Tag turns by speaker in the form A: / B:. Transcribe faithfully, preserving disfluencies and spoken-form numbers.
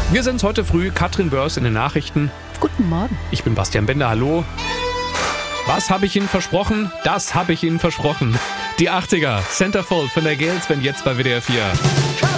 A: Wir sind's heute früh, Katrin Börs in den Nachrichten.
B: Guten Morgen.
A: Ich bin Bastian Bender, hallo. Was habe ich Ihnen versprochen? Das habe ich Ihnen versprochen. Die achtziger, Centerfold von der Gales Band jetzt bei W D R vier.